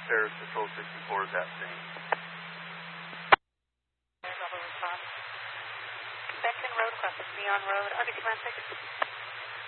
Paris Patrol 64 is at scene. Double response. Benton Road, across Neon Road, RBC 6.